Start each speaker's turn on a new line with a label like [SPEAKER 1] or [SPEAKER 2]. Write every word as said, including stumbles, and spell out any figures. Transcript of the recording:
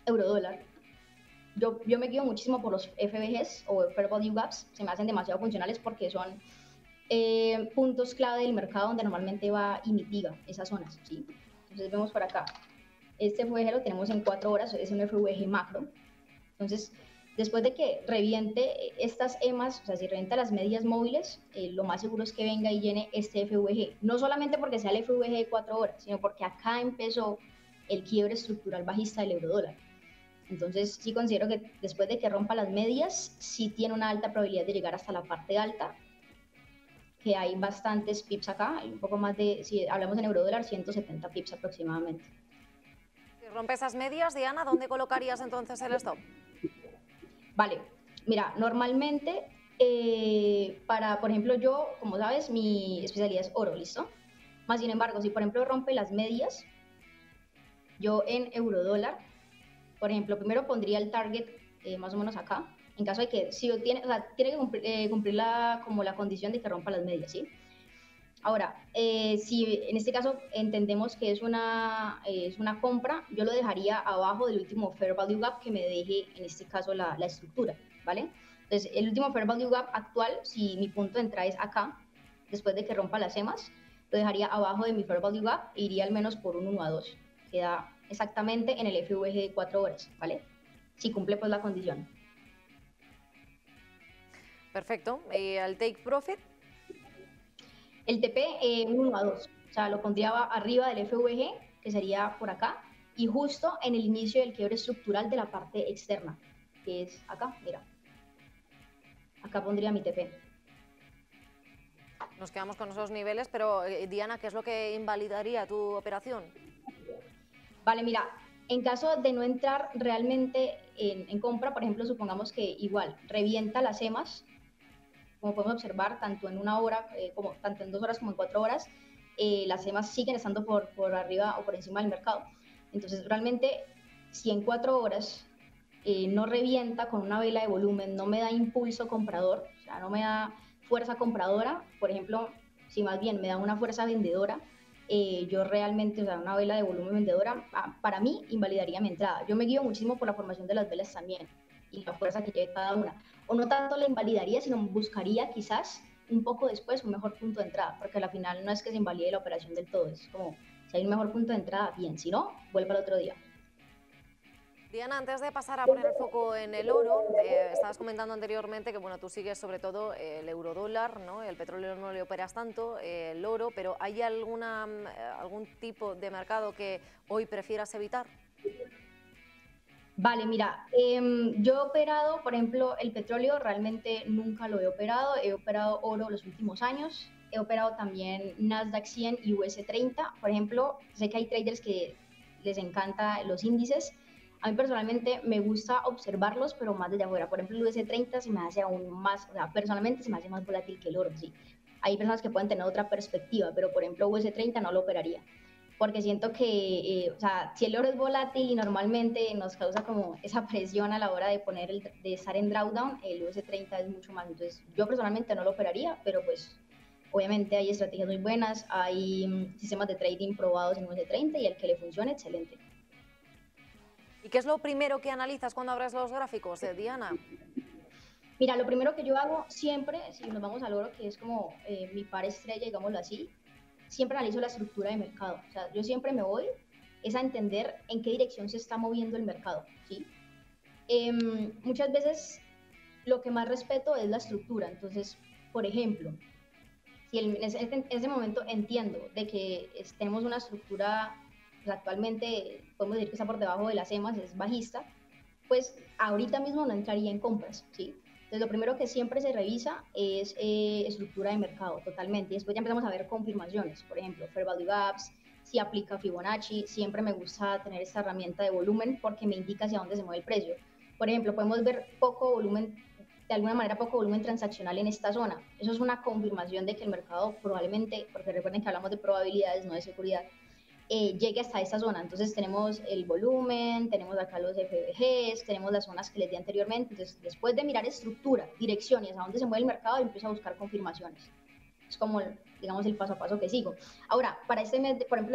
[SPEAKER 1] eurodólar. Yo, yo me guío muchísimo por los F V Gs o Fair Value Gaps, se me hacen demasiado funcionales porque son eh, puntos clave del mercado donde normalmente va y mitiga esas zonas, ¿sí? Entonces vemos por acá, este F V G lo tenemos en cuatro horas, es un F V G macro. Entonces, después de que reviente estas E M As, o sea, si revienta las medias móviles, eh, lo más seguro es que venga y llene este F V G. No solamente porque sea el F V G de cuatro horas, sino porque acá empezó el quiebre estructural bajista del eurodólar. Entonces, sí considero que después de que rompa las medias, sí tiene una alta probabilidad de llegar hasta la parte alta, que hay bastantes pips acá, hay un poco más de, si hablamos en eurodólar, ciento setenta pips aproximadamente.
[SPEAKER 2] Si rompe esas medias, Diana, ¿dónde colocarías entonces el stop?
[SPEAKER 1] Vale, mira, normalmente eh, para, por ejemplo, yo, como sabes, mi especialidad es oro, ¿listo? Más sin embargo, si por ejemplo rompe las medias, yo en eurodólar, por ejemplo, primero pondría el target eh, más o menos acá, en caso de que, si tiene, o sea, tiene que cumplir, eh, cumplir la, como la condición de que rompa las medias, ¿sí? Ahora, eh, si en este caso entendemos que es una, eh, es una compra, yo lo dejaría abajo del último Fair Value Gap que me deje, en este caso, la, la estructura, ¿vale? Entonces, el último Fair Value Gap actual, si mi punto de entrada es acá, después de que rompa las E M As, lo dejaría abajo de mi Fair Value Gap e iría al menos por un uno a dos. Queda exactamente en el F V G de cuatro horas, ¿vale? Si cumple pues la condición.
[SPEAKER 2] Perfecto. ¿Y el take profit?
[SPEAKER 1] El T P, eh, un uno a dos. O sea, lo pondría arriba del F V G, que sería por acá, y justo en el inicio del quiebre estructural de la parte externa, que es acá, mira. Acá pondría mi T P.
[SPEAKER 2] Nos quedamos con esos niveles, pero eh, Diana, ¿qué es lo que invalidaría tu operación?
[SPEAKER 1] Vale, mira, en caso de no entrar realmente en, en compra, por ejemplo, supongamos que igual revienta las E M As, como podemos observar, tanto en una hora, eh, como, tanto en dos horas como en cuatro horas, eh, las E M As siguen estando por, por arriba o por encima del mercado. Entonces, realmente, si en cuatro horas eh, no revienta con una vela de volumen, no me da impulso comprador, o sea, no me da fuerza compradora, por ejemplo, si más bien me da una fuerza vendedora, eh, yo realmente, o sea, una vela de volumen vendedora, para mí, invalidaría mi entrada. Yo me guío muchísimo por la formación de las velas también y la fuerza que lleve cada una. O no tanto la invalidaría, sino buscaría quizás un poco después un mejor punto de entrada, porque al final no es que se invalide la operación del todo, es como, si hay un mejor punto de entrada, bien, si no, vuelve al otro día.
[SPEAKER 2] Diana, antes de pasar a poner el foco en el oro, eh, estabas comentando anteriormente que bueno, tú sigues sobre todo el eurodólar, ¿no? El petróleo no le operas tanto, eh, el oro, pero ¿hay alguna, algún tipo de mercado que hoy prefieras evitar?
[SPEAKER 1] Vale, mira, eh, yo he operado, por ejemplo, el petróleo realmente nunca lo he operado, he operado oro los últimos años, he operado también Nasdaq cien y U S treinta, por ejemplo, sé que hay traders que les encanta los índices, a mí personalmente me gusta observarlos, pero más desde afuera, por ejemplo, el U S treinta se me hace aún más, o sea, personalmente se me hace más volátil que el oro, sí, hay personas que pueden tener otra perspectiva, pero por ejemplo U S treinta no lo operaría, porque siento que, eh, o sea, si el oro es volátil y normalmente nos causa como esa presión a la hora de poner el, de estar en drawdown, el U S treinta es mucho más, entonces yo personalmente no lo operaría, pero pues obviamente hay estrategias muy buenas, hay um, sistemas de trading probados en U S treinta y el que le funcione, excelente.
[SPEAKER 2] ¿Y qué es lo primero que analizas cuando abres los gráficos, eh, Diana?
[SPEAKER 1] Mira, lo primero que yo hago siempre, si nos vamos al oro, que es como eh, mi par estrella, digámoslo así, siempre analizo la estructura de mercado. O sea, yo siempre me voy es a entender en qué dirección se está moviendo el mercado, ¿sí? Eh, muchas veces lo que más respeto es la estructura. Entonces, por ejemplo, si el, en, ese, en, ese, momento entiendo de que es, tenemos una estructura, pues actualmente podemos decir que está por debajo de las E M As, es bajista, pues ahorita mismo no entraría en compras, ¿sí? Entonces, lo primero que siempre se revisa es eh, estructura de mercado, totalmente. Y después ya empezamos a ver confirmaciones, por ejemplo, Fair Value Gaps, si aplica Fibonacci. Siempre me gusta tener esta herramienta de volumen porque me indica hacia dónde se mueve el precio. Por ejemplo, podemos ver poco volumen, de alguna manera poco volumen transaccional en esta zona. Eso es una confirmación de que el mercado probablemente, porque recuerden que hablamos de probabilidades, no de seguridad, Eh, llegue hasta esta zona. Entonces tenemos el volumen, tenemos acá los F V Gs, tenemos las zonas que les di anteriormente. Entonces, después de mirar estructura, dirección y hacia dónde se mueve el mercado, empiezo a buscar confirmaciones. Es como, digamos, el paso a paso que sigo. Ahora, para este mes, de, por ejemplo,